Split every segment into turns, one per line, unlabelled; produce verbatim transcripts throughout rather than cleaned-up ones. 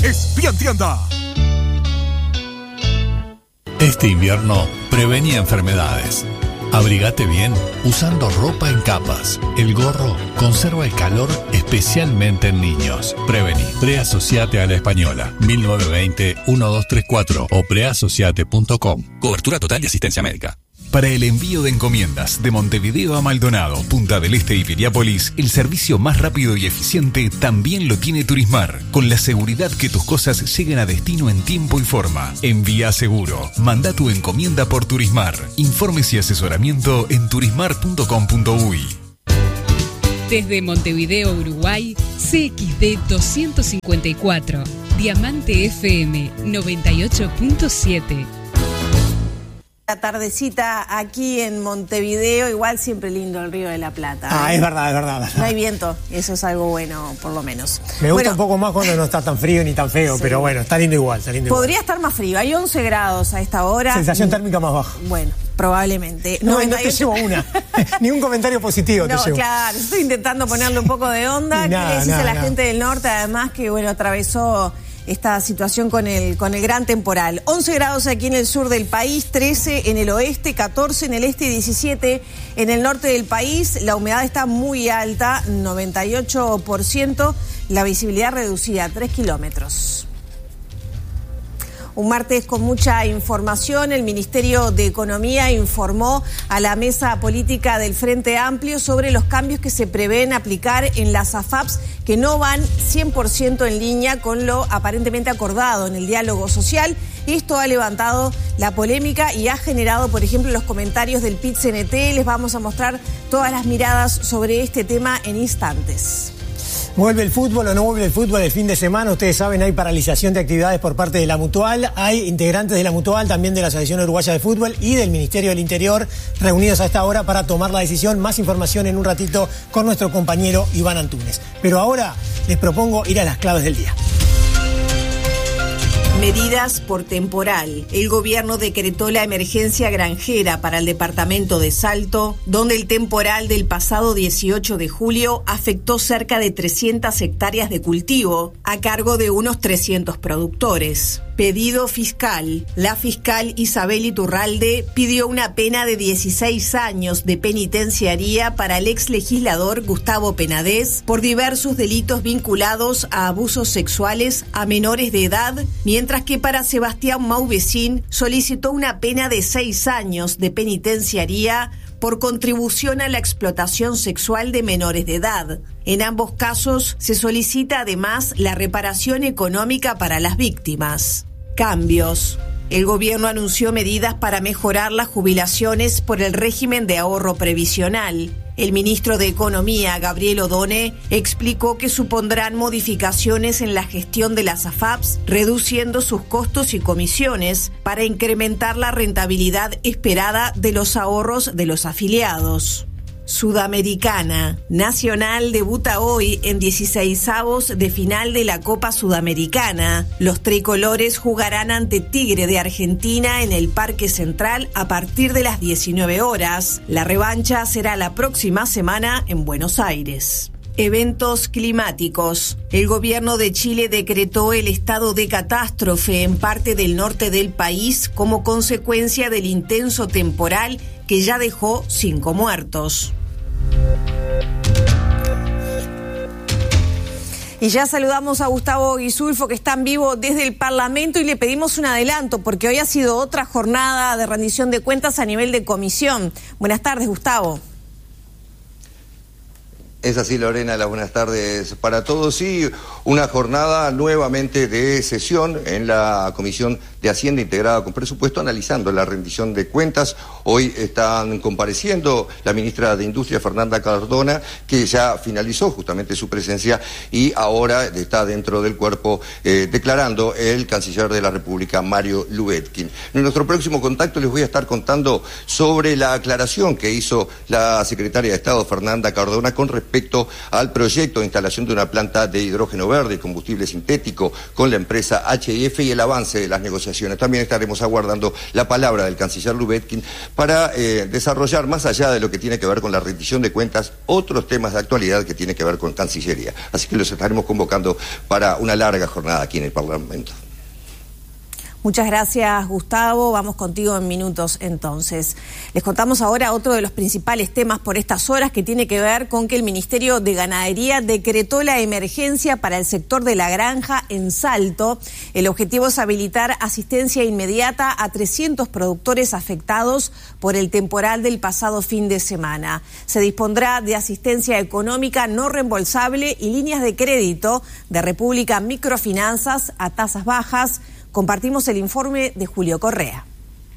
es Bien Tienda.
Este invierno, prevení enfermedades. Abrigate bien usando ropa en capas. El gorro conserva el calor especialmente en niños. Prevení. Preasociate a la Española. mil novecientos veinte, doce treinta y cuatro o preasociate punto com. Cobertura total y asistencia médica.
Para el envío de encomiendas de Montevideo a Maldonado, Punta del Este y Piriápolis, el servicio más rápido y eficiente también lo tiene Turismar, con la seguridad que tus cosas lleguen a destino en tiempo y forma. Envía seguro. Manda tu encomienda por Turismar. Informes y asesoramiento en turismar punto com punto uy.
Desde Montevideo, Uruguay, C X D doscientos cincuenta y cuatro, Diamante F M noventa y ocho punto siete.
La tardecita aquí en Montevideo, igual siempre lindo el Río de la Plata.
Ah,
¿eh?
es verdad, es verdad, verdad.
No hay viento, eso es algo bueno, por lo menos.
Me gusta
bueno,
un poco más cuando no está tan frío ni tan feo, sí. Pero bueno, está lindo igual, está lindo
Podría
igual.
estar más frío, hay once grados a esta hora.
Sensación térmica más baja.
Bueno, probablemente.
No, no, no te llevo una, ni un comentario positivo
no,
te llevo.
Claro, estoy intentando ponerle un poco de onda.
Nada,
¿Qué le decís
nada,
a la
nada.
gente del norte, además, que bueno, atravesó esta situación con el, con el gran temporal? once grados aquí en el sur del país, trece en el oeste, catorce en el este y diecisiete en el norte del país. La humedad está muy alta, noventa y ocho por ciento, la visibilidad reducida, tres kilómetros. Un martes con mucha información. El Ministerio de Economía informó a la mesa política del Frente Amplio sobre los cambios que se prevén aplicar en las A F A Ps que no van cien por ciento en línea con lo aparentemente acordado en el diálogo social. Esto ha levantado la polémica y ha generado, por ejemplo, los comentarios del P I T C N T. Les vamos a mostrar todas las miradas sobre este tema en instantes.
¿Vuelve el fútbol o no vuelve el fútbol el fin de semana? Ustedes saben, hay paralización de actividades por parte de la Mutual. Hay integrantes de la Mutual, también de la Asociación Uruguaya de Fútbol y del Ministerio del Interior, reunidos a esta hora para tomar la decisión. Más información en un ratito con nuestro compañero Iván Antúnez. Pero ahora les propongo ir a las claves del día.
Medidas por temporal. El gobierno decretó la emergencia granjera para el departamento de Salto, donde el temporal del pasado dieciocho de julio afectó cerca de trescientas hectáreas de cultivo, a cargo de unos trescientos productores. Pedido fiscal. La fiscal Isabel Iturralde pidió una pena de dieciséis años de penitenciaría para el ex legislador Gustavo Penades por diversos delitos vinculados a abusos sexuales a menores de edad, mientras que para Sebastián Mauvecín solicitó una pena de seis años de penitenciaría por contribución a la explotación sexual de menores de edad. En ambos casos se solicita además la reparación económica para las víctimas. Cambios. El gobierno anunció medidas para mejorar las jubilaciones por el régimen de ahorro previsional. El ministro de Economía, Gabriel Odone, explicó que supondrán modificaciones en la gestión de las A F A Ps, reduciendo sus costos y comisiones para incrementar la rentabilidad esperada de los ahorros de los afiliados. Sudamericana. Nacional debuta hoy en dieciseisavos de final de la Copa Sudamericana. Los tricolores jugarán ante Tigre de Argentina en el Parque Central a partir de las diecinueve horas. La revancha será la próxima semana en Buenos Aires. Eventos climáticos. El gobierno de Chile decretó el estado de catástrofe en parte del norte del país como consecuencia del intenso temporal que ya dejó cinco muertos. Y ya saludamos a Gustavo Guisulfo, que está en vivo desde el Parlamento, y le pedimos un adelanto porque hoy ha sido otra jornada de rendición de cuentas a nivel de comisión. Buenas tardes, Gustavo.
Es así, Lorena, las buenas tardes para todos. Sí, una jornada nuevamente de sesión en la Comisión de Hacienda integrada con presupuesto, analizando la rendición de cuentas. Hoy están compareciendo la ministra de Industria, Fernanda Cardona, que ya finalizó justamente su presencia y ahora está dentro del cuerpo eh, declarando el canciller de la República, Mario Lubetkin. En nuestro próximo contacto les voy a estar contando sobre la aclaración que hizo la secretaria de Estado, Fernanda Cardona, con respecto respecto al proyecto de instalación de una planta de hidrógeno verde verde, combustible sintético, con la empresa H I F y el avance de las negociaciones. También estaremos aguardando la palabra del canciller Lubetkin para eh, desarrollar, más allá de lo que tiene que ver con la rendición de cuentas, otros temas de actualidad que tiene que ver con Cancillería. Así que los estaremos convocando para una larga jornada aquí en el Parlamento.
Muchas gracias, Gustavo. Vamos contigo en minutos entonces. Les contamos ahora otro de los principales temas por estas horas, que tiene que ver con que el Ministerio de Ganadería decretó la emergencia para el sector de la granja en Salto. El objetivo es habilitar asistencia inmediata a trescientos productores afectados por el temporal del pasado fin de semana. Se dispondrá de asistencia económica no reembolsable y líneas de crédito de República Microfinanzas a tasas bajas. Compartimos el informe de Julio Correa.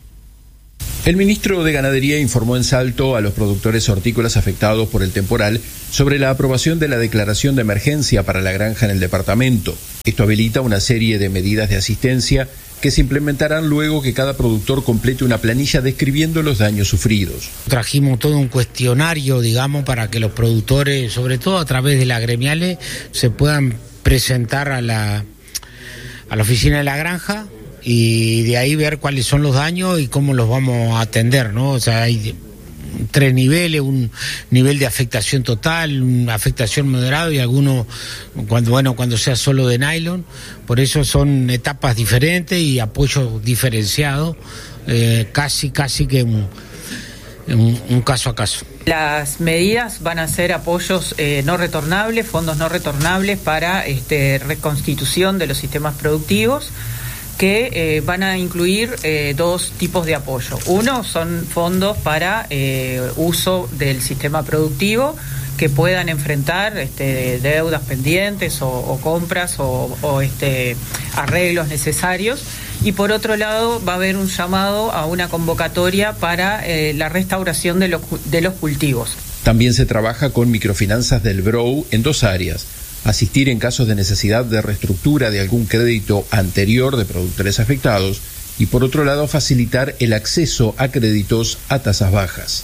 El ministro de Ganadería informó en Salto a los productores hortícolas afectados por el temporal sobre la aprobación de la declaración de emergencia para la granja en el departamento. Esto habilita una serie de medidas de asistencia que se implementarán luego que cada productor complete una planilla describiendo los daños sufridos.
Trajimos todo un cuestionario, digamos, para que los productores, sobre todo a través de las gremiales, se puedan presentar a la... a la oficina de la granja y de ahí ver cuáles son los daños y cómo los vamos a atender, ¿no? O sea, hay tres niveles, un nivel de afectación total, una afectación moderada y algunos, cuando, bueno, cuando sea solo de nylon. Por eso son etapas diferentes y apoyo diferenciado, eh, casi, casi que un, un, un caso a caso.
Las medidas van a ser apoyos eh, no retornables, fondos no retornables para este, reconstitución de los sistemas productivos, que eh, van a incluir eh, dos tipos de apoyo. Uno son fondos para eh, uso del sistema productivo, que puedan enfrentar este, deudas pendientes o, o compras o, o este, arreglos necesarios. Y por otro lado va a haber un llamado a una convocatoria para eh, la restauración de los, de los cultivos.
También se trabaja con microfinanzas del B R O U en dos áreas: asistir en casos de necesidad de reestructura de algún crédito anterior de productores afectados y por otro lado facilitar el acceso a créditos a tasas bajas.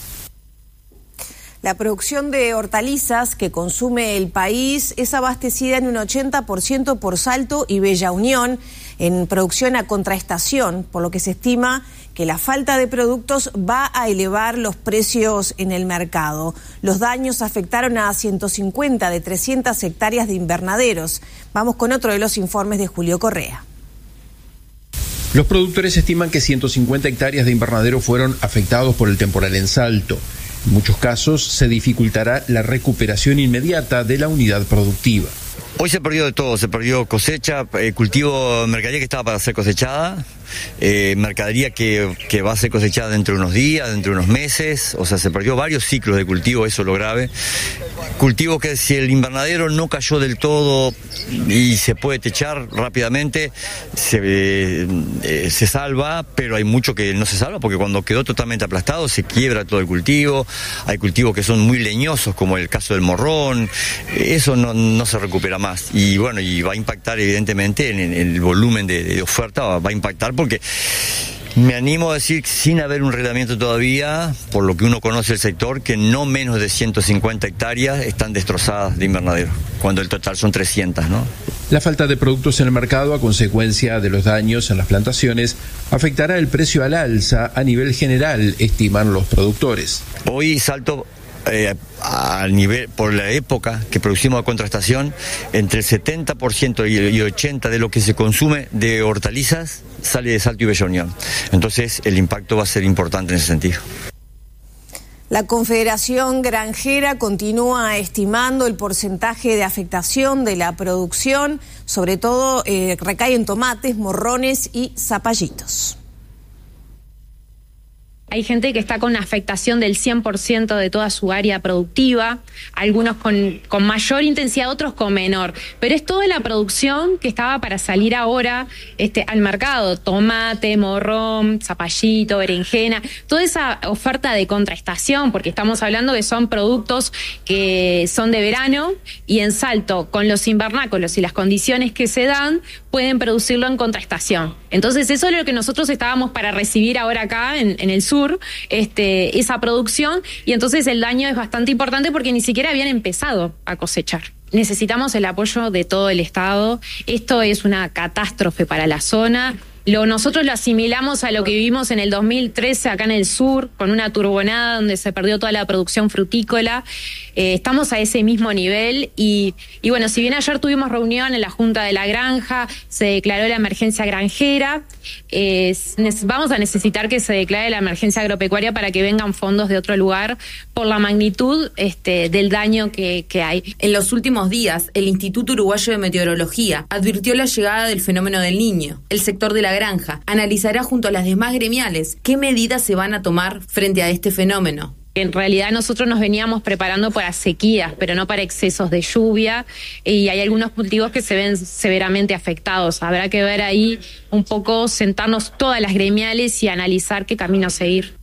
La producción de hortalizas que consume el país es abastecida en un ochenta por ciento por Salto y Bella Unión, en producción a contraestación, por lo que se estima que la falta de productos va a elevar los precios en el mercado. Los daños afectaron a ciento cincuenta de trescientas hectáreas de invernaderos. Vamos con otro de los informes de Julio Correa.
Los productores estiman que ciento cincuenta hectáreas de invernadero fueron afectados por el temporal en Salto. En muchos casos se dificultará la recuperación inmediata de la unidad productiva.
Hoy se perdió de todo, se perdió cosecha, eh, cultivo, mercadería que estaba para ser cosechada, eh, mercadería que, que va a ser cosechada dentro de unos días, dentro de unos meses, o sea, se perdió varios ciclos de cultivo, eso es lo grave. Cultivo que si el invernadero no cayó del todo y se puede techar rápidamente, se, eh, se salva, pero hay mucho que no se salva porque cuando quedó totalmente aplastado se quiebra todo el cultivo. Hay cultivos que son muy leñosos, como el caso del morrón, eso no, no se recupera más. Y bueno, y va a impactar evidentemente en, en el volumen de, de oferta, va, va a impactar porque me animo a decir, sin haber un reglamento todavía, por lo que uno conoce el sector, que no menos de ciento cincuenta hectáreas están destrozadas de invernadero, cuando el total son trescientas, ¿no?
La falta de productos en el mercado a consecuencia de los daños en las plantaciones afectará el precio al alza a nivel general, estiman los productores.
Hoy Salto, eh, al nivel, por la época que producimos a contraestación, entre el setenta por ciento y el ochenta por ciento de lo que se consume de hortalizas sale de Salto y Bella Unión. Entonces el impacto va a ser importante en ese sentido.
La Confederación Granjera continúa estimando el porcentaje de afectación de la producción, sobre todo eh, recae en tomates, morrones y zapallitos.
Hay gente que está con una afectación del cien por ciento de toda su área productiva, algunos con, con mayor intensidad, otros con menor. Pero es toda la producción que estaba para salir ahora este, al mercado. Tomate, morrón, zapallito, berenjena, toda esa oferta de contraestación, porque estamos hablando que son productos que son de verano y en Salto, con los invernáculos y las condiciones que se dan, pueden producirlo en contraestación. Entonces eso es lo que nosotros estábamos para recibir ahora acá en, en el sur, Este, esa producción, y entonces el daño es bastante importante porque ni siquiera habían empezado a cosechar. necesitamos el apoyo de todo el Estado. Esto es una catástrofe para la zona. Lo, nosotros lo asimilamos a lo que vivimos en el dos mil trece acá en el sur, con una turbonada donde se perdió toda la producción frutícola. Eh, estamos a ese mismo nivel y, y bueno, si bien ayer tuvimos reunión en la Junta de la Granja, se declaró la emergencia granjera, eh, vamos a necesitar que se declare la emergencia agropecuaria para que vengan fondos de otro lugar por la magnitud este, del daño que, que hay.
En los últimos días, el Instituto Uruguayo de Meteorología advirtió la llegada del fenómeno del Niño. El sector de la granja analizará junto a las demás gremiales qué medidas se van a tomar frente a este fenómeno.
En realidad nosotros nos veníamos preparando para sequías, pero no para excesos de lluvia, y hay algunos cultivos que se ven severamente afectados. Habrá que ver ahí un poco, sentarnos todas las gremiales y analizar qué camino seguir.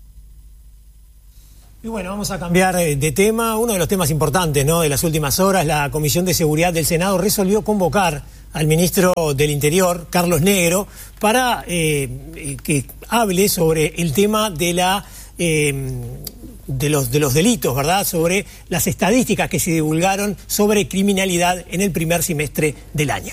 Y bueno, vamos a cambiar de tema. Uno de los temas importantes, ¿no?, de las últimas horas, la Comisión de Seguridad del Senado resolvió convocar al ministro del Interior, Carlos Negro, para eh, que hable sobre el tema de la eh, de los de los delitos, ¿verdad?, sobre las estadísticas que se divulgaron sobre criminalidad en el primer semestre del año.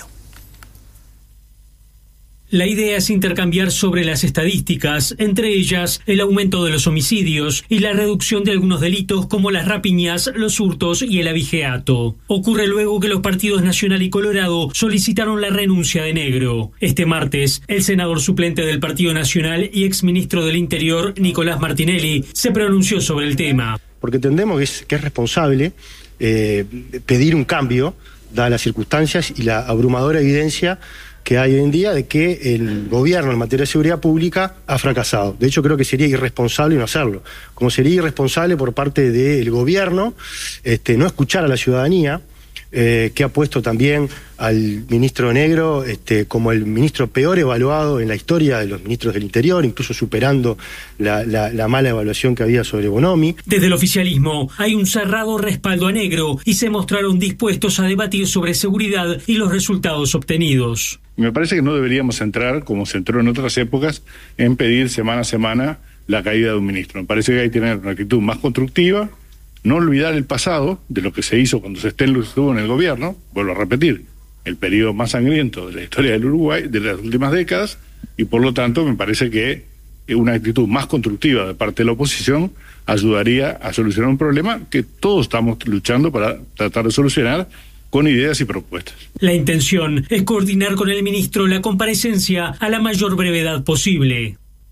La idea es intercambiar sobre las estadísticas, entre ellas el aumento de los homicidios y la reducción de algunos delitos como las rapiñas, los hurtos y el abigeato. Ocurre luego que los partidos Nacional y Colorado solicitaron la renuncia de Negro. Este martes, el senador suplente del Partido Nacional y exministro del Interior, Nicolás Martinelli, se pronunció sobre el tema.
Porque entendemos que es, que es responsable eh, pedir un cambio, dadas las circunstancias y la abrumadora evidencia que hay hoy en día de que el gobierno en materia de seguridad pública ha fracasado. De hecho, creo que sería irresponsable no hacerlo. Como sería irresponsable por parte del gobierno este, no escuchar a la ciudadanía, eh, que ha puesto también al ministro Negro este, como el ministro peor evaluado en la historia de los ministros del Interior, incluso superando la, la, la mala evaluación que había sobre Bonomi.
Desde el oficialismo hay un cerrado respaldo a Negro y se mostraron dispuestos a debatir sobre seguridad y los resultados obtenidos.
Me parece que no deberíamos entrar, como se entró en otras épocas, en pedir semana a semana la caída de un ministro. Me parece que hay que tener una actitud más constructiva, no olvidar el pasado de lo que se hizo cuando se estuvo en el gobierno, vuelvo a repetir, el periodo más sangriento de la historia del Uruguay, de las últimas décadas, y por lo tanto me parece que una actitud más constructiva de parte de la oposición ayudaría a solucionar un problema que todos estamos luchando para tratar de solucionar, con ideas y propuestas.
La intención es coordinar con el ministro la comparecencia a la mayor brevedad posible.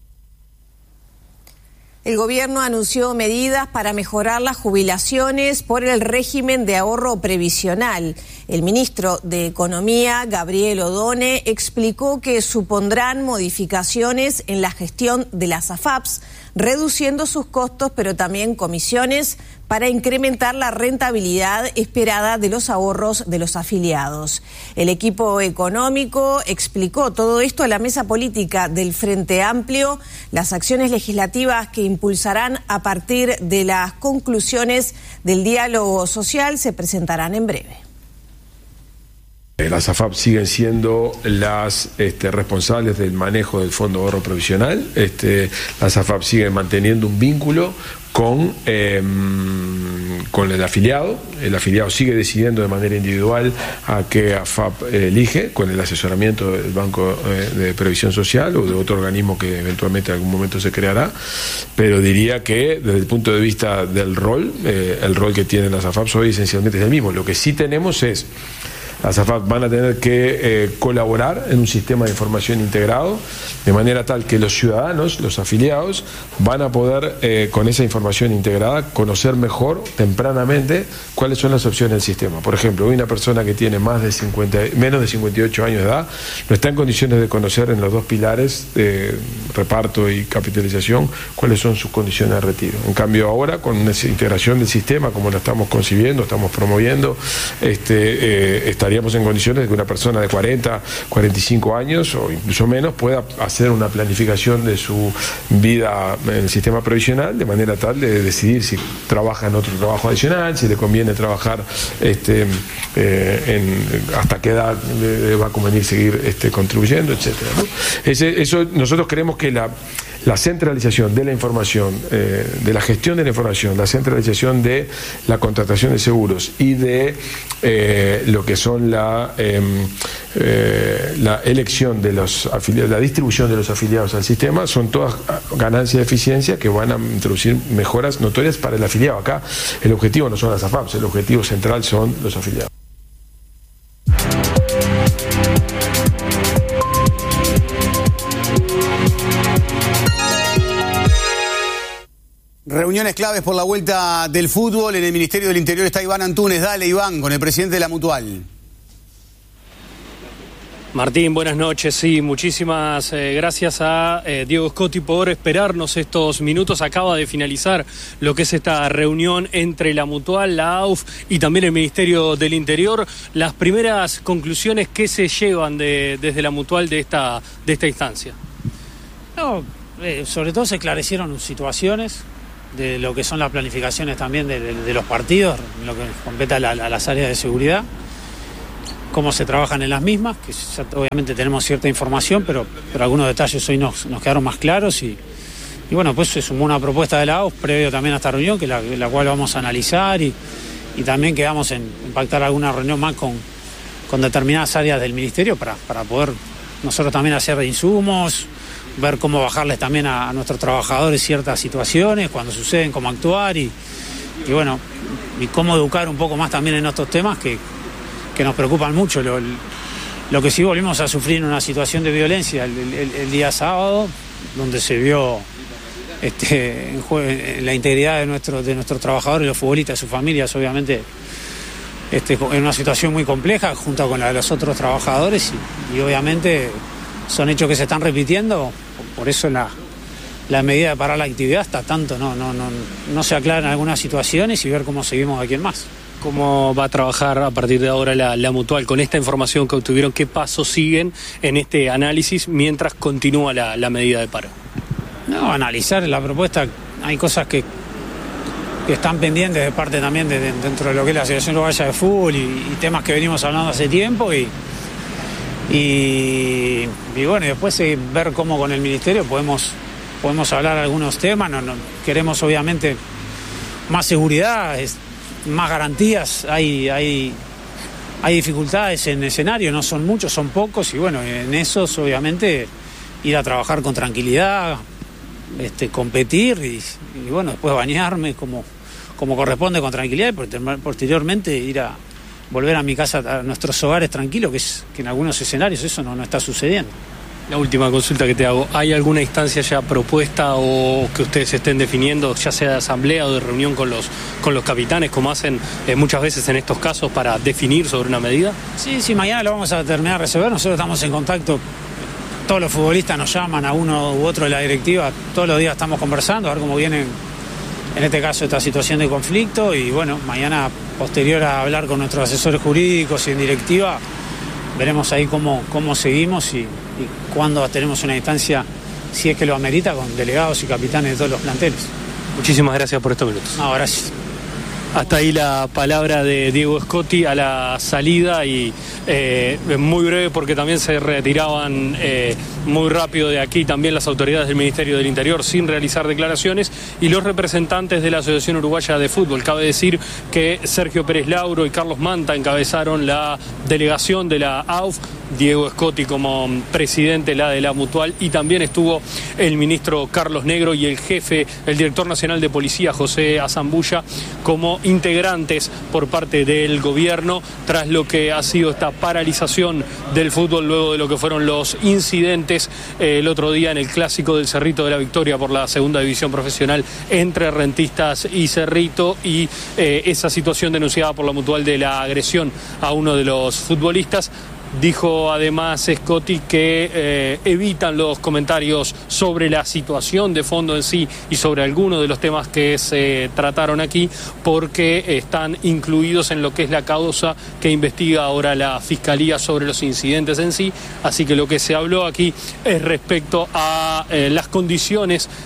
El gobierno anunció medidas para mejorar las jubilaciones por el régimen de ahorro previsional. El ministro de Economía, Gabriel Odone, explicó que supondrán modificaciones en la gestión de las A F A Ps, reduciendo sus costos, pero también comisiones para incrementar la rentabilidad esperada de los ahorros de los afiliados. El equipo económico explicó todo esto a la mesa política del Frente Amplio. Las acciones legislativas que impulsarán a partir de las conclusiones del diálogo social se presentarán en breve.
Las A F A P siguen siendo las este, responsables del manejo del Fondo de Ahorro Provisional. Este, las A F A P siguen manteniendo un vínculo con, eh, con el afiliado. El afiliado sigue decidiendo de manera individual a qué A F A P elige, con el asesoramiento del Banco de Previsión Social o de otro organismo que eventualmente en algún momento se creará. Pero diría que desde el punto de vista del rol, eh, el rol que tienen las A F A P hoy esencialmente es el mismo. Lo que sí tenemos es... Las A F A P van a tener que eh, colaborar en un sistema de información integrado, de manera tal que los ciudadanos, los afiliados, van a poder, eh, con esa información integrada, conocer mejor, tempranamente, cuáles son las opciones del sistema. Por ejemplo, hoy una persona que tiene más de cincuenta, menos de cincuenta y ocho años de edad no está en condiciones de conocer en los dos pilares, de reparto y capitalización, cuáles son sus condiciones de retiro. En cambio, ahora, con esa integración del sistema, como lo estamos concibiendo, estamos promoviendo, este, eh, estaríamos en condiciones de que una persona de cuarenta, cuarenta y cinco años o incluso menos pueda hacer una planificación de su vida en el sistema previsional de manera tal de decidir si trabaja en otro trabajo adicional, si le conviene trabajar este, eh, en, hasta qué edad le va a convenir seguir este, contribuyendo, etcétera, ¿no? Ese, eso nosotros creemos que la la centralización de la información, eh, de la gestión de la información, la centralización de la contratación de seguros y de eh, lo que son la, eh, eh, la elección de los afiliados, la distribución de los afiliados al sistema, son todas ganancias de eficiencia que van a introducir mejoras notorias para el afiliado. Acá el objetivo no son las A F A Ps, el objetivo central son los afiliados.
Reuniones claves por la vuelta del fútbol. En el Ministerio del Interior está Iván Antunes. Dale, Iván, con el presidente de la Mutual.
Martín, buenas noches. Sí, muchísimas eh, gracias a eh, Diego Scotti por esperarnos estos minutos. Acaba de finalizar lo que es esta reunión entre la Mutual, la A U F y también el Ministerio del Interior. Las primeras conclusiones que se llevan de, desde la Mutual de esta, de esta instancia.
No, eh, sobre todo se esclarecieron situaciones de lo que son las planificaciones también de, de, de los partidos, lo que compete a, la, a las áreas de seguridad, cómo se trabajan en las mismas, que ya, obviamente tenemos cierta información, pero, pero algunos detalles hoy nos, nos quedaron más claros y, y bueno, pues se sumó una propuesta de la A U F previo también a esta reunión, que la, la cual vamos a analizar y, y también quedamos en, en pactar alguna reunión más con, con determinadas áreas del Ministerio para, para poder nosotros también hacer insumos, ver cómo bajarles también a, a nuestros trabajadores ciertas situaciones, cuando suceden, cómo actuar y, y bueno, y cómo educar un poco más también en estos temas que que nos preocupan mucho. Lo, lo que sí volvimos a sufrir en una situación de violencia el, el, el día sábado, donde se vio este, en, juego, en la integridad de, nuestro, de nuestros trabajadores, los futbolistas, sus familias, obviamente, este, en una situación muy compleja junto con la de los otros trabajadores y, y obviamente son hechos que se están repitiendo, por eso la, la medida de parar la actividad hasta tanto no, no, no, no se aclaran algunas situaciones y ver cómo seguimos aquí en más.
¿Cómo va a trabajar a partir de ahora la, la Mutual con esta información que obtuvieron? ¿Qué pasos siguen en este análisis mientras continúa la, la medida de paro?
No, analizar la propuesta. Hay cosas que, que están pendientes de parte también de, de, dentro de lo que es la Asociación Uruguaya de Fútbol y, y temas que venimos hablando hace tiempo y, y, y bueno, y después eh, ver cómo con el Ministerio podemos, podemos hablar algunos temas. No, no, queremos obviamente más seguridad, es, más garantías, hay, hay, hay dificultades en el escenario, no son muchos, son pocos y bueno, en esos obviamente ir a trabajar con tranquilidad, este, competir y, y bueno, después bañarme como, como corresponde con tranquilidad y posteriormente ir a volver a mi casa, a nuestros hogares tranquilos, que, es, que en algunos escenarios eso no, no está sucediendo.
La última consulta que te hago, ¿hay alguna instancia ya propuesta o que ustedes estén definiendo, ya sea de asamblea o de reunión con los con los capitanes, como hacen eh, muchas veces en estos casos, para definir sobre una medida?
Sí, sí, mañana lo vamos a terminar de resolver. Nosotros estamos en contacto, todos los futbolistas nos llaman a uno u otro de la directiva, todos los días estamos conversando, a ver cómo viene en este caso esta situación de conflicto y bueno, mañana posterior a hablar con nuestros asesores jurídicos y en directiva, veremos ahí cómo, cómo seguimos y, y cuándo tenemos una instancia, si es que lo amerita, con delegados y capitanes de todos los planteles.
Muchísimas gracias por estos minutos.
No, gracias.
Hasta ahí la palabra de Diego Scotti a la salida y eh, muy breve porque también se retiraban eh, muy rápido de aquí también las autoridades del Ministerio del Interior sin realizar declaraciones y los representantes de la Asociación Uruguaya de Fútbol. Cabe decir que Sergio Pérez Lauro y Carlos Manta encabezaron la delegación de la A U F, Diego Scotti como presidente la de la Mutual y también estuvo el ministro Carlos Negro y el jefe, el director nacional de policía José Azambulla como integrantes por parte del gobierno tras lo que ha sido esta paralización del fútbol luego de lo que fueron los incidentes eh, el otro día en el clásico del Cerrito de la Victoria por la segunda división profesional entre Rentistas y Cerrito y eh, esa situación denunciada por la Mutual de la agresión a uno de los futbolistas. Dijo además Scotti que eh, evitan los comentarios sobre la situación de fondo en sí y sobre algunos de los temas que se trataron aquí porque están incluidos en lo que es la causa que investiga ahora la Fiscalía sobre los incidentes en sí. Así que lo que se habló aquí es respecto a eh, las condiciones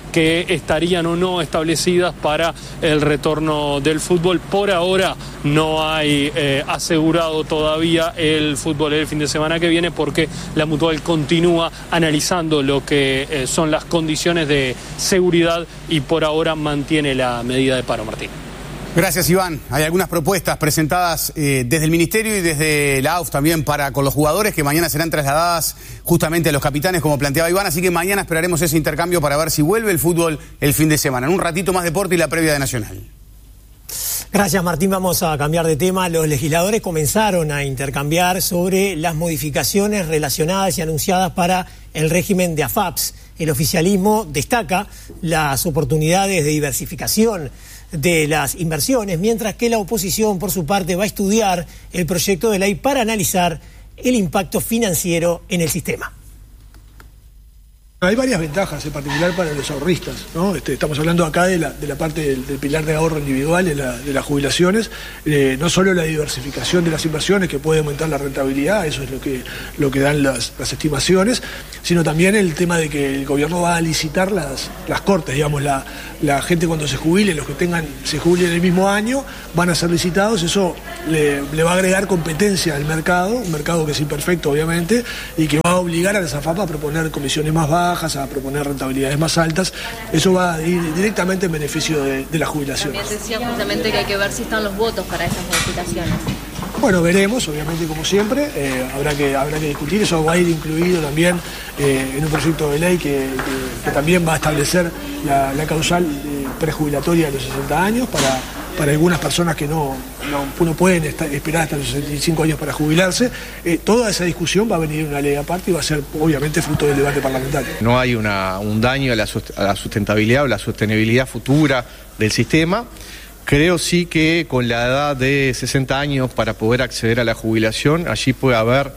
que estarían o no establecidas para el retorno del fútbol. Por ahora no hay eh, asegurado todavía el fútbol el fin de semana que viene, porque la Mutual continúa analizando lo que eh, son las condiciones de seguridad y por ahora mantiene la medida de paro. Martín.
Gracias, Iván. Hay algunas propuestas presentadas eh, desde el Ministerio y desde la A U F también para con los jugadores, que mañana serán trasladadas justamente a los capitanes, como planteaba Iván, así que mañana esperaremos ese intercambio para ver si vuelve el fútbol el fin de semana. En un ratito más deporte y la previa de Nacional.
Gracias, Martín. Vamos a cambiar de tema. Los legisladores comenzaron a intercambiar sobre las modificaciones relacionadas y anunciadas para el régimen de A F A P S. El oficialismo destaca las oportunidades de diversificación de las inversiones, mientras que la oposición, por su parte, va a estudiar el proyecto de ley para analizar el impacto financiero en el sistema.
Hay varias ventajas, en particular para los ahorristas, ¿no? Este, estamos hablando acá de la, de la parte del, del pilar de ahorro individual, de, la, de las jubilaciones, eh, no solo la diversificación de las inversiones, que puede aumentar la rentabilidad, eso es lo que, lo que dan las, las estimaciones, sino también el tema de que el gobierno va a licitar las, las cortes, digamos, la, la gente cuando se jubile, los que tengan se jubilen el mismo año, van a ser licitados, eso le, le va a agregar competencia al mercado, un mercado que es imperfecto, obviamente, y que va a obligar a las A F A P a proponer comisiones más bajas, a proponer rentabilidades más altas. Eso va a ir directamente en beneficio de, de la jubilación.
También decía justamente que hay que ver si están los votos para esas modificaciones.
Bueno, veremos, obviamente, como siempre, eh, habrá que habrá que discutir, eso va a ir incluido también eh, en un proyecto de ley que, que, que también va a establecer la, la causal eh, prejubilatoria de los sesenta años para, para algunas personas que no, no, no pueden estar, esperar hasta los sesenta y cinco años para jubilarse. Eh, toda esa discusión va a venir en una ley aparte y va a ser, obviamente, fruto del debate parlamentario.
No hay una, un daño a la, a la sustentabilidad o la sostenibilidad futura del sistema. Creo sí que con la edad de sesenta años para poder acceder a la jubilación, allí puede haber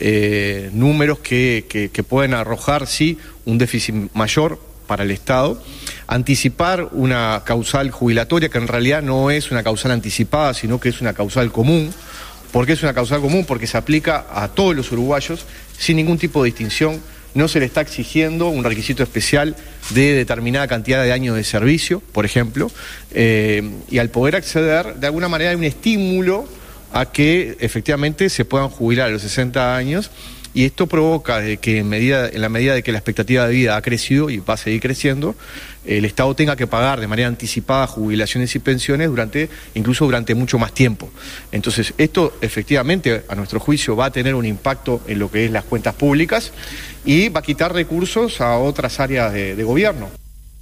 eh, números que, que, que pueden arrojar sí un déficit mayor para el Estado. Anticipar una causal jubilatoria que en realidad no es una causal anticipada, sino que es una causal común. ¿Por qué es una causal común? Porque se aplica a todos los uruguayos sin ningún tipo de distinción. No se le está exigiendo un requisito especial de determinada cantidad de años de servicio, por ejemplo, eh, y al poder acceder, de alguna manera hay un estímulo a que efectivamente se puedan jubilar a los sesenta años, y esto provoca que en, medida, en la medida de que la expectativa de vida ha crecido y va a seguir creciendo, el Estado tenga que pagar de manera anticipada jubilaciones y pensiones durante, incluso durante mucho más tiempo. Entonces, esto efectivamente, a nuestro juicio, va a tener un impacto en lo que es las cuentas públicas y va a quitar recursos a otras áreas de, de gobierno.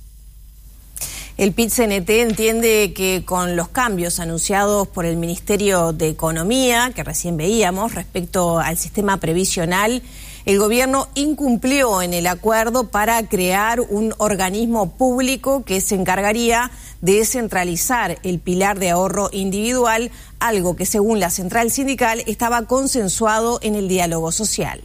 El P I T C N T entiende que con los cambios anunciados por el Ministerio de Economía, que recién veíamos, respecto al sistema previsional, el gobierno incumplió en el acuerdo para crear un organismo público que se encargaría de descentralizar el pilar de ahorro individual, algo que según la central sindical estaba consensuado en el diálogo social.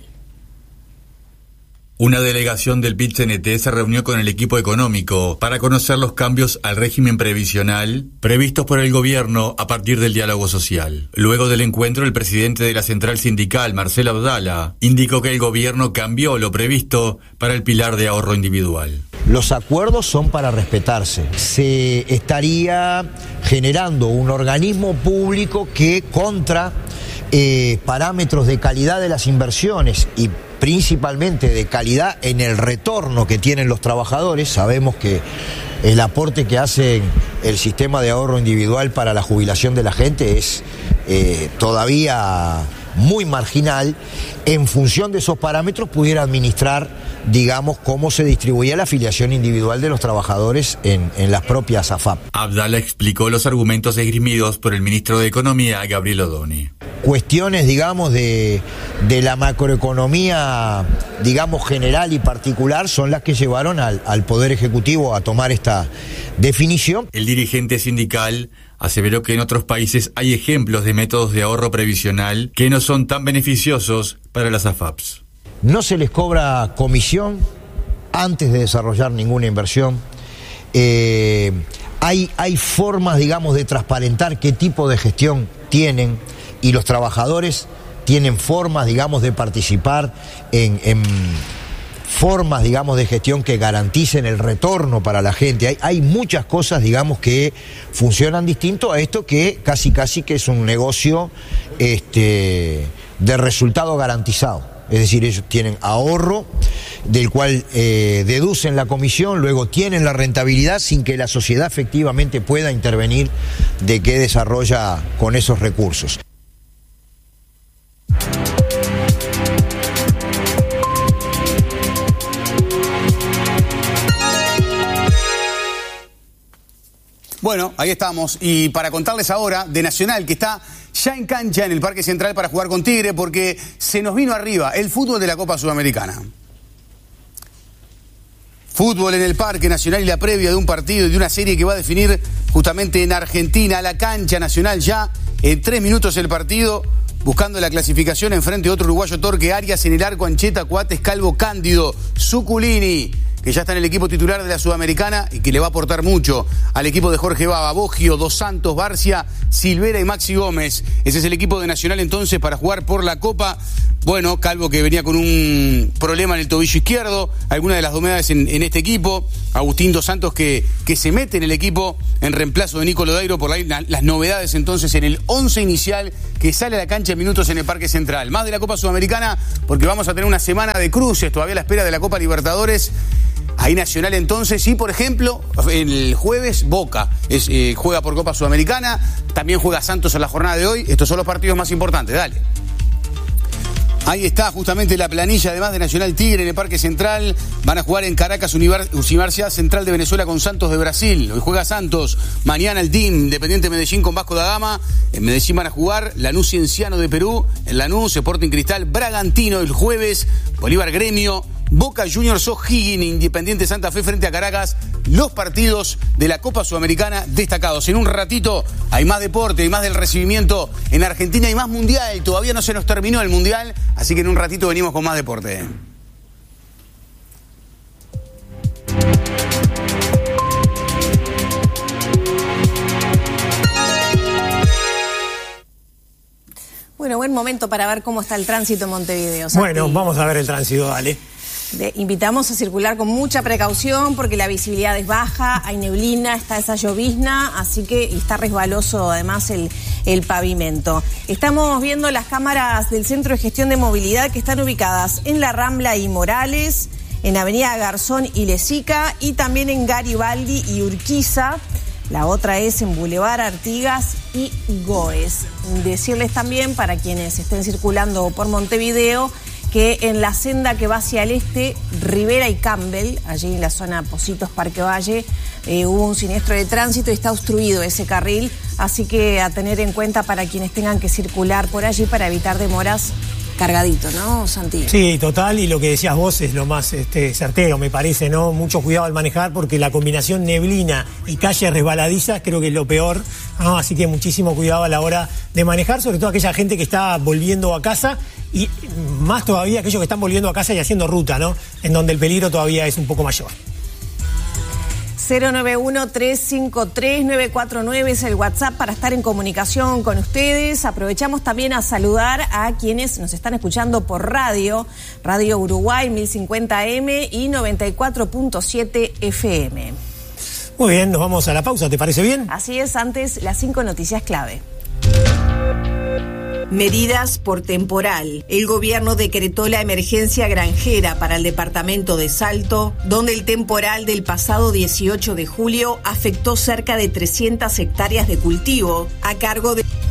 Una delegación del P I T C N T se reunió con el equipo económico para conocer los cambios al régimen previsional previstos por el gobierno a partir del diálogo social. Luego del encuentro, el presidente de la central sindical, Marcelo Abdala, indicó que el gobierno cambió lo previsto para el pilar de ahorro individual.
Los acuerdos son para respetarse. Se estaría generando un organismo público que contra eh, parámetros de calidad de las inversiones y principalmente de calidad en el retorno que tienen los trabajadores. Sabemos que el aporte que hace el sistema de ahorro individual para la jubilación de la gente es eh, todavía muy marginal. En función de esos parámetros pudiera administrar, digamos, cómo se distribuía la afiliación individual de los trabajadores en, en las propias A F A P.
Abdala explicó los argumentos esgrimidos por el ministro de Economía, Gabriel Odoni.
Cuestiones, digamos, de, de la macroeconomía, digamos, general y particular son las que llevaron al, al Poder Ejecutivo a tomar esta definición.
El dirigente sindical aseveró que en otros países hay ejemplos de métodos de ahorro previsional que no son tan beneficiosos para las A F A Ps.
No se les cobra comisión antes de desarrollar ninguna inversión. Eh, hay, hay formas, digamos, de transparentar qué tipo de gestión tienen, y los trabajadores tienen formas, digamos, de participar en, en formas, digamos, de gestión que garanticen el retorno para la gente. Hay, hay muchas cosas, digamos, que funcionan distinto a esto que casi casi que es un negocio este, de resultado garantizado. Es decir, ellos tienen ahorro del cual eh, deducen la comisión, luego tienen la rentabilidad sin que la sociedad efectivamente pueda intervenir de qué desarrolla con esos recursos.
Bueno, ahí estamos. Y para contarles ahora de Nacional, que está ya en cancha en el Parque Central para jugar con Tigre, porque se nos vino arriba el fútbol de la Copa Sudamericana. Fútbol en el Parque Nacional y la previa de un partido y de una serie que va a definir justamente en Argentina. La cancha Nacional ya en tres minutos el partido, buscando la clasificación enfrente de otro uruguayo, Torque Arias en el arco, Ancheta, Coates, Calvo, Cándido, Zuculini, que ya está en el equipo titular de la Sudamericana y que le va a aportar mucho al equipo de Jorge Baba, Boggio, Dos Santos, Barcia, Silvera y Maxi Gómez. Ese es el equipo de Nacional entonces para jugar por la Copa. Bueno, Calvo que venía con un problema en el tobillo izquierdo, algunas de las novedades en, en este equipo. Agustín Dos Santos que, que se mete en el equipo en reemplazo de Nico Lodeiro por la, las novedades entonces en el once inicial que sale a la cancha en minutos en el Parque Central. Más de la Copa Sudamericana porque vamos a tener una semana de cruces, todavía a la espera de la Copa Libertadores. Ahí Nacional entonces, y por ejemplo, el jueves Boca es, eh, juega por Copa Sudamericana, también juega Santos en la jornada de hoy. Estos son los partidos más importantes, dale. Ahí está justamente la planilla, además de Nacional Tigre en el Parque Central. Van a jugar en Caracas, Universidad Central de Venezuela con Santos de Brasil. Hoy juega Santos, mañana el Team Independiente Medellín con Vasco da Gama. En Medellín van a jugar Lanús Cienciano de Perú, en Lanús, Sporting Cristal, Bragantino el jueves, Bolívar Gremio, Boca Juniors O'Higgins, Independiente Santa Fe frente a Caracas. Los partidos de la Copa Sudamericana destacados. En un ratito hay más deporte, hay más del recibimiento en Argentina, hay más mundial. Todavía no se nos terminó el mundial, así que en un ratito venimos con más deporte.
Bueno, buen momento para ver cómo está el tránsito en Montevideo. Santi.
Bueno, vamos a ver el tránsito, dale.
De, invitamos a circular con mucha precaución porque la visibilidad es baja, hay neblina, está esa llovizna, así que y está resbaloso además el, el pavimento. Estamos viendo las cámaras del Centro de Gestión de Movilidad que están ubicadas en la Rambla y Morales, en Avenida Garzón y Lezica y también en Garibaldi y Urquiza. La otra es en Boulevard Artigas y Goes. Decirles también para quienes estén circulando por Montevideo que en la senda que va hacia el este, Rivera y Campbell, allí en la zona Pocitos Parque Valle, eh, hubo un siniestro de tránsito y está obstruido ese carril, así que a tener en cuenta para quienes tengan que circular por allí para evitar demoras. Cargadito, ¿no, Santi?
Sí, total, y lo que decías vos es lo más este, certero, me parece, ¿no? Mucho cuidado al manejar porque la combinación neblina y calles resbaladizas creo que es lo peor, ¿no? Así que muchísimo cuidado a la hora de manejar, sobre todo aquella gente que está volviendo a casa y más todavía aquellos que están volviendo a casa y haciendo ruta, ¿no? En donde el peligro todavía es un poco mayor.
cero nueve uno, tres cinco tres, nueve cuatro nueve es el WhatsApp para estar en comunicación con ustedes. Aprovechamos también a saludar a quienes nos están escuchando por radio, Radio Uruguay mil cincuenta eme y noventa y cuatro punto siete efe eme.
Muy bien, nos vamos a la pausa, ¿te parece bien?
Así es, antes las cinco noticias clave.
Medidas por temporal. El gobierno decretó la emergencia granjera para el departamento de Salto, donde el temporal del pasado dieciocho de julio afectó cerca de trescientas hectáreas de cultivo a cargo de